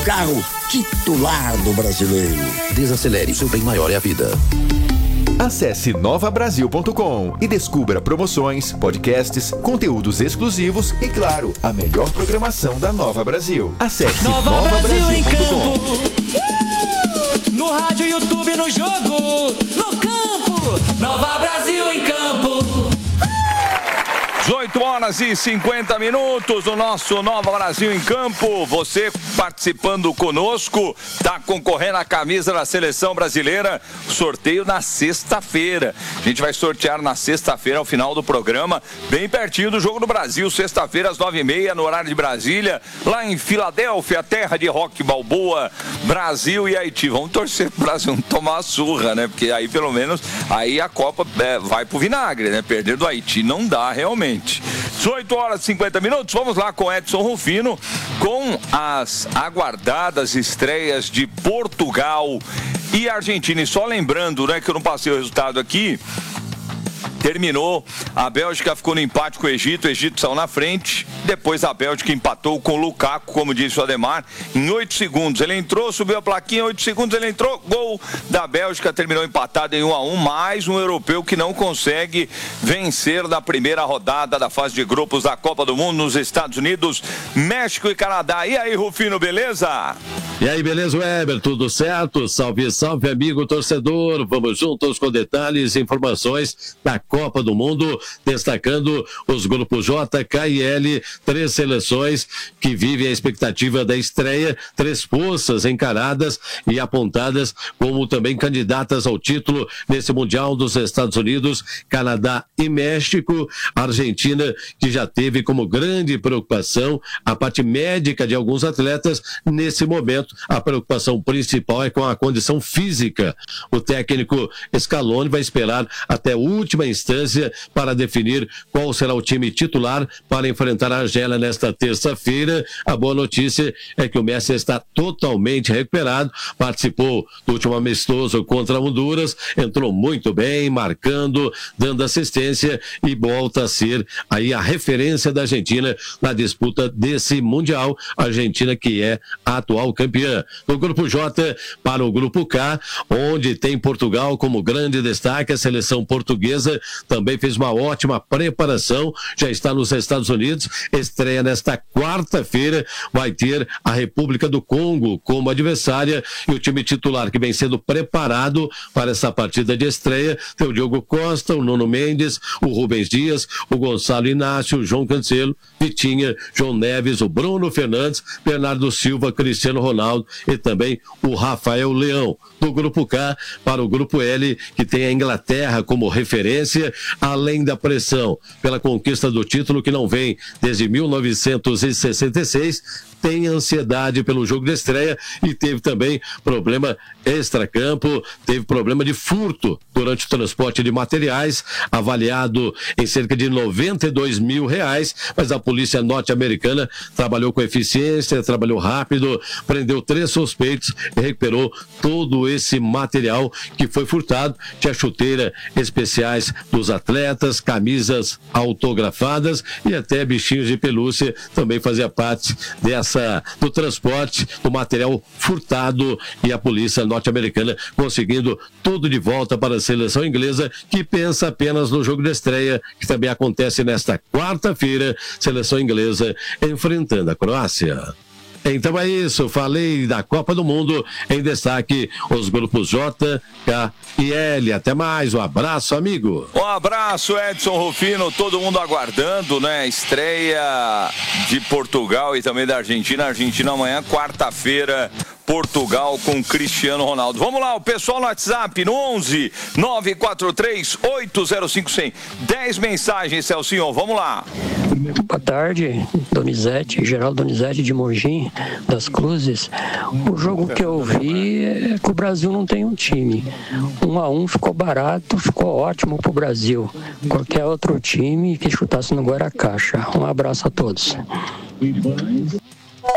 carro titular do brasileiro. Desacelere, seu bem maior é a vida. Acesse novabrasil.com e descubra promoções, podcasts, conteúdos exclusivos e, claro, a melhor programação da Nova Brasil. Acesse novabrasil.com. No rádio, YouTube, no jogo, no campo, Nova Brasil em campo. 18h50 no nosso Nova Brasil em Campo. Você participando conosco, tá concorrendo à camisa da Seleção Brasileira. Sorteio na sexta-feira. A gente vai sortear na sexta-feira, ao final do programa, bem pertinho do Jogo do Brasil. Sexta-feira, às 9h30, no horário de Brasília, lá em Filadélfia, terra de Rock Balboa, Brasil e Haiti. Vamos torcer pro Brasil não tomar a surra, né? Porque aí, pelo menos, aí a Copa vai pro vinagre, né? Perder do Haiti não dá, realmente. 18h50, vamos lá com Edson Rufino, com as aguardadas estreias de Portugal e Argentina. E só lembrando, né, que eu não passei o resultado aqui. Terminou, a Bélgica ficou no empate com o Egito saiu na frente, depois a Bélgica empatou com o Lukaku, como disse o Ademar, em 8 segundos. Ele entrou, subiu a plaquinha, 8 segundos ele entrou, gol da Bélgica, terminou empatado em 1-1, mais um europeu que não consegue vencer na primeira rodada da fase de grupos da Copa do Mundo nos Estados Unidos, México e Canadá. E aí, Rufino, beleza? E aí, beleza, Weber? Tudo certo? Salve, salve, amigo torcedor. Vamos juntos com detalhes e informações da Copa do Mundo, destacando os grupos J, K e L, 3 seleções que vivem a expectativa da estreia, 3 forças encaradas e apontadas como também candidatas ao título nesse Mundial dos Estados Unidos, Canadá e México. A Argentina, que já teve como grande preocupação a parte médica de alguns atletas, nesse momento a preocupação principal é com a condição física. O técnico Scaloni vai esperar até a última instância para definir qual será o time titular para enfrentar a Argélia nesta terça-feira. A boa notícia é que o Messi está totalmente recuperado, participou do último amistoso contra Honduras, entrou muito bem, marcando, dando assistência e volta a ser aí a referência da Argentina na disputa desse Mundial. A Argentina que é a atual campeã. No grupo J, para o grupo K, onde tem Portugal como grande destaque, a seleção portuguesa também fez uma ótima preparação, já está nos Estados Unidos, estreia nesta quarta-feira, vai ter a República do Congo como adversária, e o time titular que vem sendo preparado para essa partida de estreia tem o Diogo Costa, o Nuno Mendes, o Rubens Dias, o Gonçalo Inácio, o João Cancelo, Vitinha, João Neves, o Bruno Fernandes, Bernardo Silva, Cristiano Ronaldo e também o Rafael Leão. Do grupo K para o grupo L, que tem a Inglaterra como referência, além da pressão pela conquista do título que não vem desde 1966, tem ansiedade pelo jogo de estreia e teve também problema extracampo, teve problema de furto durante o transporte de materiais, avaliado em cerca de R$92 mil, mas a polícia norte-americana trabalhou com eficiência, trabalhou rápido, prendeu 3 suspeitos e recuperou todo esse material que foi furtado. Tinha chuteira especiais dos atletas, camisas autografadas e até bichinhos de pelúcia também fazia parte do transporte do material furtado, e a polícia norte-americana conseguindo tudo de volta para a seleção inglesa, que pensa apenas no jogo de estreia, que também acontece nesta quarta-feira, seleção inglesa enfrentando a Croácia. Então é isso, falei da Copa do Mundo, em destaque os grupos J, K e L. Até mais, um abraço, amigo. Um abraço, Edson Rufino, todo mundo aguardando, né? Estreia de Portugal e também da Argentina. Argentina amanhã, quarta-feira, Portugal com Cristiano Ronaldo. Vamos lá, o pessoal no WhatsApp, no 11 943 805 100. 10 mensagens, Celcinho, vamos lá. Boa tarde, Donizete, Geraldo Donizete de Mogi das Cruzes. O jogo que eu vi é que o Brasil não tem um time. 1-1 ficou barato, ficou ótimo pro Brasil. Qualquer outro time que chutasse no Guaracaixa. Um abraço a todos.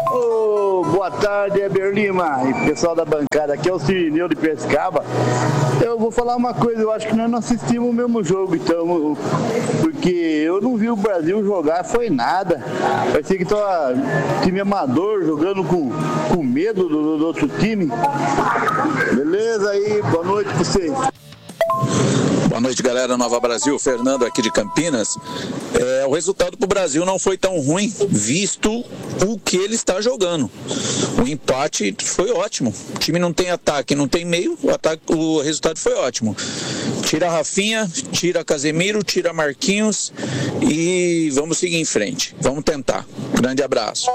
Boa tarde, Eber Lima e pessoal da bancada. Aqui é o Cirineu de Piracicaba. Eu vou falar uma coisa, eu acho que nós não assistimos o mesmo jogo, então, porque eu não vi o Brasil jogar, foi nada. Parecia que tava time amador jogando com medo do outro time. Beleza aí, boa noite pra vocês. Boa noite, galera, Nova Brasil, Fernando aqui de Campinas. O resultado para o Brasil não foi tão ruim, visto o que ele está jogando. O empate foi ótimo. O time não tem ataque, não tem meio, o resultado foi ótimo. Tira a Rafinha, tira Casemiro, tira Marquinhos e vamos seguir em frente. Vamos tentar. Grande abraço.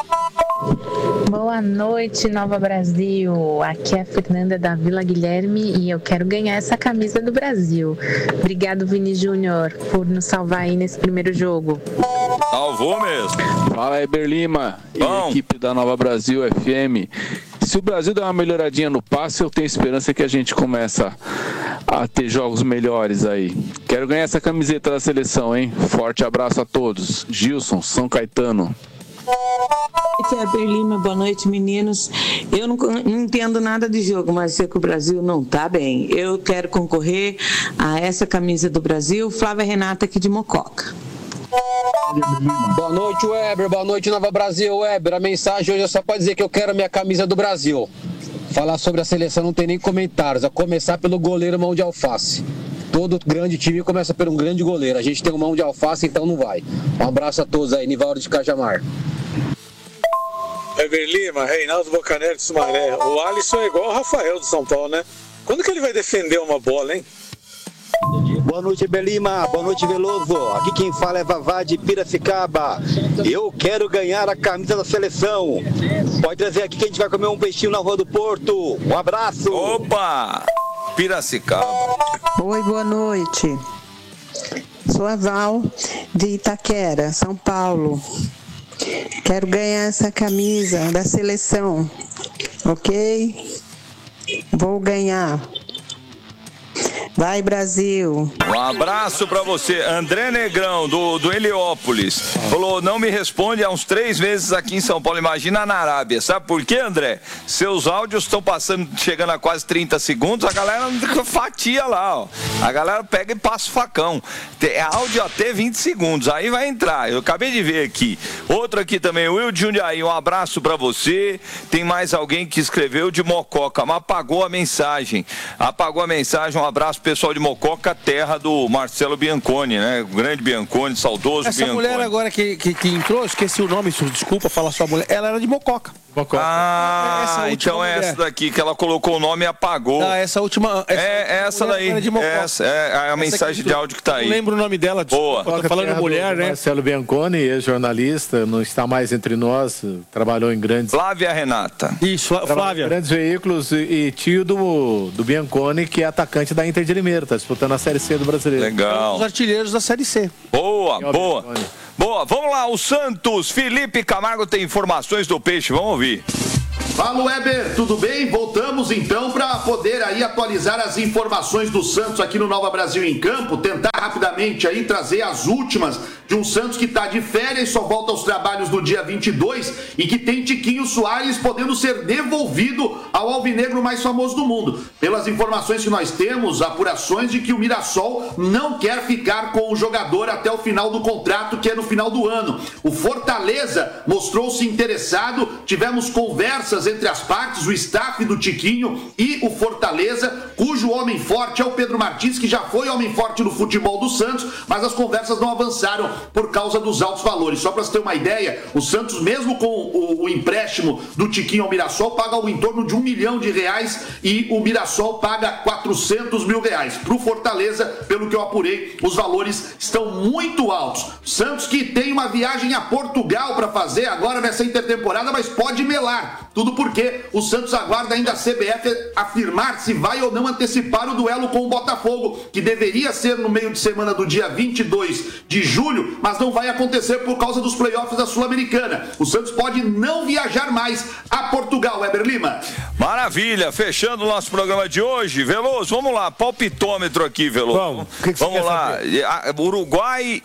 Boa noite, Nova Brasil. Aqui é a Fernanda da Vila Guilherme e eu quero ganhar essa camisa do Brasil. Obrigado, Vini Júnior, por nos salvar aí nesse primeiro jogo. Salvou mesmo. Fala, Eber Lima e a equipe da Nova Brasil FM. Se o Brasil der uma melhoradinha no passe, eu tenho esperança que a gente começa a ter jogos melhores aí. Quero ganhar essa camiseta da seleção, hein? Forte abraço a todos. Gilson, São Caetano. Boa noite, Eber Lima. Boa noite, meninos. Eu não entendo nada de jogo, mas sei que o Brasil não tá bem. Eu quero concorrer a essa camisa do Brasil. Flávia Renata aqui de Mococa. Boa noite, Weber. Boa noite, Nova Brasil. Weber, a mensagem hoje é só para dizer que eu quero a minha camisa do Brasil. Falar sobre a seleção não tem nem comentários, a começar pelo goleiro Mão de Alface. Todo grande time começa por um grande goleiro. A gente tem um Mão de Alface, então não vai. Um abraço a todos aí, Nivaldo de Cajamar. Eber Lima, Reinaldo Bocaneiro de Sumaré. O Alisson é igual o Rafael do São Paulo, né? Quando que ele vai defender uma bola, hein? Boa noite, Eber Lima. Boa noite, Veloso. Aqui quem fala é Vavá de Piracicaba. Eu quero ganhar a camisa da seleção. Pode trazer aqui que a gente vai comer um peixinho na Rua do Porto. Um abraço. Opa! Piracicaba. Oi, boa noite. Sou a Val de Itaquera, São Paulo. Quero ganhar essa camisa da seleção, ok? Vou ganhar. Vai, Brasil. Um abraço pra você. André Negrão, do Heliópolis. Falou, não me responde há uns 3 meses aqui em São Paulo. Imagina na Arábia. Sabe por quê, André? Seus áudios estão chegando a quase 30 segundos. A galera fatia lá, ó. A galera pega e passa o facão. É áudio até 20 segundos. Aí vai entrar. Eu acabei de ver aqui. Outro aqui também, o Will de Jundiaí. Um abraço pra você. Tem mais alguém que escreveu de Mococa, mas apagou a mensagem. Um abraço, pessoal de Mococa, terra do Marcelo Bianconi, né? O grande Bianconi, saudoso Essa Bianconi. mulher agora que entrou, esqueci o nome, desculpa falar sua mulher, ela era de Mococa. Ah, então é essa daqui que ela colocou o nome e apagou. Ah, essa última. Essa daí. Essa é a mensagem de áudio que tá aí. Não lembro o nome dela, boa. Tô falando mulher, né? Marcelo Bianconi, ex-jornalista, não está mais entre nós, trabalhou em grandes. Flávia Renata. Isso, Flávia. Em grandes veículos e tio do Bianconi, que é atacante da Inter de Limeira, tá disputando a Série C do Brasileiro. Legal. Os artilheiros da Série C. Boa, boa. Boa, vamos lá, o Santos, Felipe Camargo tem informações do Peixe, vamos ouvir. Fala, Weber, tudo bem? Voltamos então para poder aí atualizar as informações do Santos aqui no Nova Brasil em Campo, tentar rapidamente aí trazer as últimas de um Santos que está de férias, só volta aos trabalhos no dia 22 e que tem Tiquinho Soares podendo ser devolvido ao alvinegro mais famoso do mundo. Pelas informações que nós temos, apurações de que o Mirassol não quer ficar com o jogador até o final do contrato, que é no final do ano. O Fortaleza mostrou-se interessado, tivemos conversas entre as partes, o staff do Tiquinho e o Fortaleza, cujo homem forte é o Pedro Martins, que já foi homem forte no futebol do Santos, mas as conversas não avançaram por causa dos altos valores. Só para você ter uma ideia, o Santos, mesmo com o empréstimo do Tiquinho ao Mirassol, paga algo em torno de R$1 milhão e o Mirassol paga R$400 mil. Para o Fortaleza, pelo que eu apurei, os valores estão muito altos. Santos que tem uma viagem a Portugal para fazer agora nessa intertemporada, mas pode melar. Tudo porque o Santos aguarda ainda a CBF afirmar se vai ou não antecipar o duelo com o Botafogo, que deveria ser no meio de semana do dia 22 de julho, mas não vai acontecer por causa dos playoffs da Sul-Americana. O Santos pode não viajar mais a Portugal, Weber Lima. Maravilha, fechando o nosso programa de hoje. Veloso, vamos lá, palpitômetro aqui, Veloso. Vamos lá, Uruguai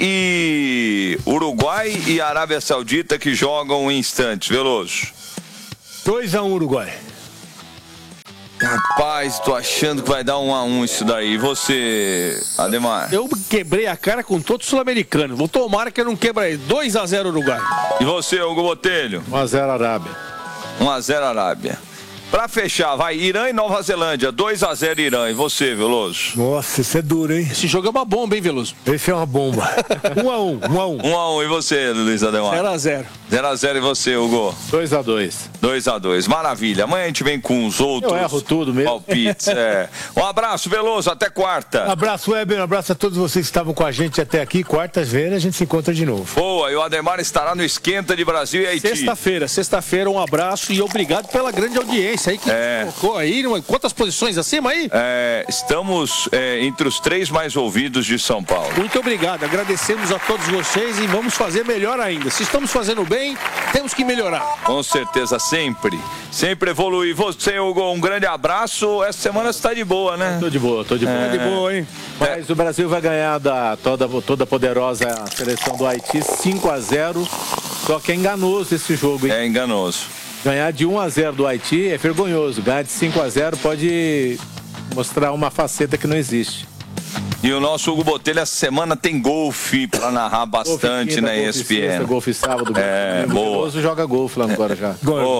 e Arábia Saudita que jogam em instantes, Veloso. 2-1 Uruguai. Rapaz, tô achando que vai dar 1-1 isso daí. E você, Ademar? Eu quebrei a cara com todo sul-americano. Vou tomar que eu não quebrei. 2-0 Uruguai. E você, Hugo Botelho? 1-0 Arábia. 1-0 Arábia. Pra fechar, vai Irã e Nova Zelândia. 2-0 Irã. E você, Veloso? Nossa, isso é duro, hein? Esse jogo é uma bomba, hein, Veloso? Esse é uma bomba. 1-1. 1-1. E você, Luiz Ademar? 0-0. 0-0. E você, Hugo? 2-2. 2-2. Maravilha. Amanhã a gente vem com os outros. Eu erro tudo mesmo. Palpites. Um abraço, Veloso. Até quarta. Um abraço, Weber. Um abraço a todos vocês que estavam com a gente até aqui. Quartas-feiras a gente se encontra de novo. Boa. E o Ademar estará no Esquenta de Brasil e Haiti. Sexta-feira, um abraço e obrigado pela grande audiência aí que colocou aí. Quantas posições acima aí? Estamos entre os 3 mais ouvidos de São Paulo. Muito obrigado. Agradecemos a todos vocês e vamos fazer melhor ainda. Se estamos fazendo bem, temos que melhorar. Com certeza, sempre. Sempre evoluir. Você, Hugo, um grande abraço. Essa semana você está de boa, né? Tô de boa. Tá de boa, hein? Mas o Brasil vai ganhar da toda poderosa seleção do Haiti 5-0. Só que é enganoso esse jogo, hein? É enganoso. Ganhar de 1-0 do Haiti é vergonhoso. Ganhar de 5-0 pode mostrar uma faceta que não existe. E o nosso Hugo Botelho essa semana tem golfe para narrar bastante na ESPN. Golfe sábado. Boa. O joga golfe lá no Guarujá.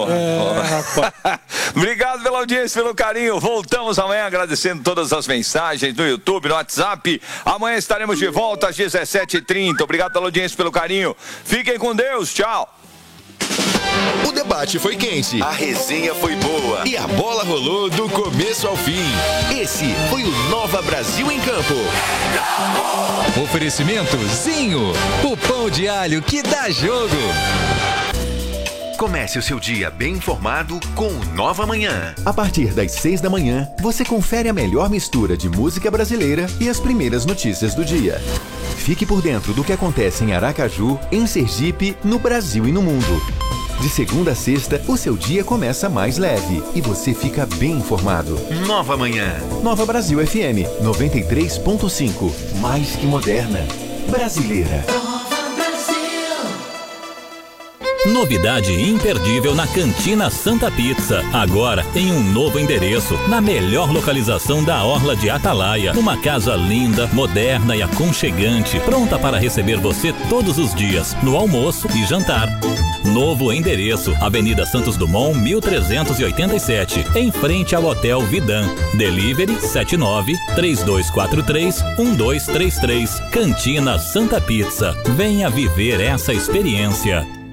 Obrigado pela audiência, pelo carinho. Voltamos amanhã agradecendo todas as mensagens no YouTube, no WhatsApp. Amanhã estaremos de volta às 17h30. Obrigado pela audiência, pelo carinho. Fiquem com Deus. Tchau. O debate foi quente, a resenha foi boa e a bola rolou do começo ao fim. Esse foi o Nova Brasil em Campo. Oferecimento Zinho, o pão de alho que dá jogo. Comece o seu dia bem informado com o Nova Manhã. A partir das 6 da manhã, você confere a melhor mistura de música brasileira e as primeiras notícias do dia. Fique por dentro do que acontece em Aracaju, em Sergipe, no Brasil e no mundo. De segunda a sexta, o seu dia começa mais leve e você fica bem informado. Nova Manhã. Nova Brasil FM 93.5. Mais que moderna. Brasileira. Novidade imperdível na Cantina Santa Pizza. Agora em um novo endereço, na melhor localização da Orla de Atalaia. Uma casa linda, moderna e aconchegante, pronta para receber você todos os dias, no almoço e jantar. Novo endereço, Avenida Santos Dumont, 1387, em frente ao Hotel Vidan. Delivery 79-3243-1233. Cantina Santa Pizza. Venha viver essa experiência.